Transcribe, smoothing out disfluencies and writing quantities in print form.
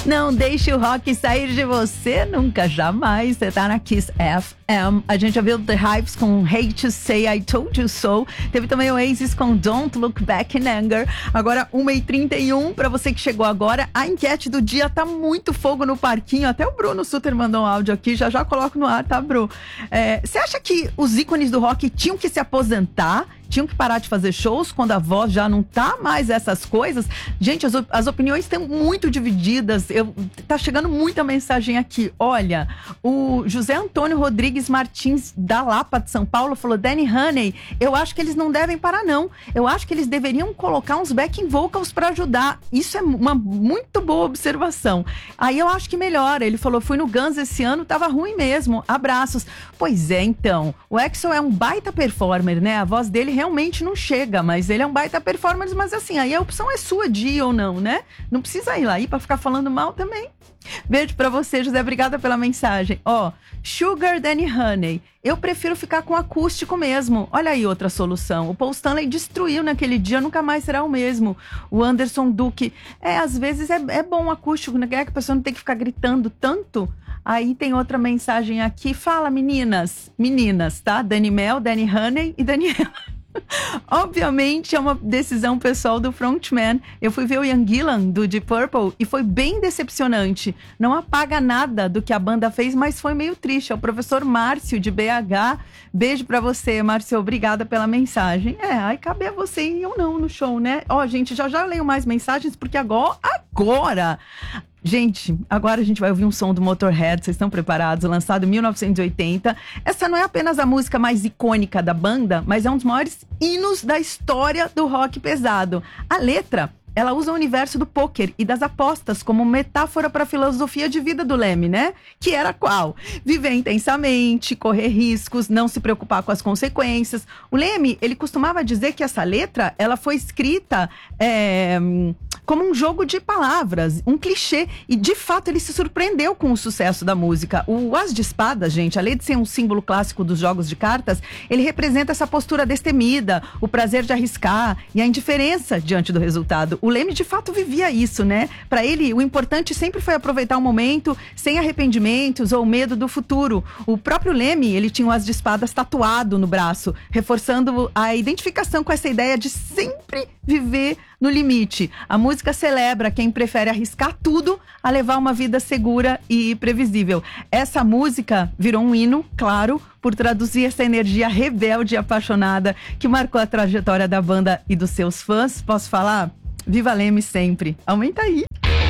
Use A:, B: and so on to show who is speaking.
A: Não deixe o rock sair de você nunca, jamais. Você tá na Kiss FM. A gente já viu The Hives com Hate to Say I Told You So. Teve também o Oasis com Don't Look Back in Anger. Agora 1h31, pra você que chegou agora. A enquete do dia tá muito fogo no parquinho. Até o Bruno Sutter mandou um áudio aqui. Já coloco no ar, tá, Bru? Você acha que os ícones do rock tinham que se aposentar? Tinham que parar de fazer shows quando a voz já não tá mais essas coisas? Gente, as opiniões estão muito divididas. Tá chegando muita mensagem aqui. Olha, o José Antônio Rodrigues Martins, da Lapa de São Paulo, falou: Danny Honey, eu acho que eles não devem parar, não. Eu acho que eles deveriam colocar uns backing vocals pra ajudar. Isso é uma muito boa observação. Aí eu acho que melhora. Ele falou: fui no Guns esse ano, tava ruim mesmo. Abraços. Pois é, então. O Axl é um baita performer, né? A voz dele realmente não chega, mas ele é um baita performer, mas assim, aí a opção é sua de ir ou não, né? Não precisa ir lá pra ficar falando mal também. Beijo pra você, José, obrigada pela mensagem. Sugar Danny Honey, eu prefiro ficar com acústico mesmo. Olha aí outra solução. O Paul Stanley destruiu naquele dia, nunca mais será o mesmo. O Anderson Duque, às vezes é bom o acústico, né? Que a pessoa não tem que ficar gritando tanto. Aí tem outra mensagem aqui, fala meninas, tá? Danny Mel, Danny Honey e Daniela. Obviamente é uma decisão pessoal do frontman. Eu fui ver o Ian Gillan do Deep Purple e foi bem decepcionante. Não apaga nada do que a banda fez, mas foi meio triste. É o professor Márcio de BH. Beijo pra você, Márcio, obrigada pela mensagem. Aí cabe a você ir ou não no show, né? Gente, já leio mais mensagens, porque agora... Gente, agora a gente vai ouvir um som do Motorhead, vocês estão preparados? Lançado em 1980. Essa não é apenas a música mais icônica da banda, mas é um dos maiores hinos da história do rock pesado. A letra, ela usa o universo do pôquer e das apostas como metáfora para a filosofia de vida do Lemmy, né? Que era qual? Viver intensamente, correr riscos, não se preocupar com as consequências. O Lemmy, ele costumava dizer que essa letra, ela foi escrita... como um jogo de palavras, um clichê. E, de fato, ele se surpreendeu com o sucesso da música. O As de Espadas, gente, além de ser um símbolo clássico dos jogos de cartas, ele representa essa postura destemida, o prazer de arriscar e a indiferença diante do resultado. O Lemmy, de fato, vivia isso, né? Para ele, o importante sempre foi aproveitar o momento, sem arrependimentos ou medo do futuro. O próprio Lemmy, ele tinha o As de Espadas tatuado no braço, reforçando a identificação com essa ideia de sempre viver no limite. A música celebra quem prefere arriscar tudo a levar uma vida segura e previsível. Essa música virou um hino, claro, por traduzir essa energia rebelde e apaixonada que marcou a trajetória da banda e dos seus fãs. Posso falar? Viva Lemmy sempre. Aumenta aí!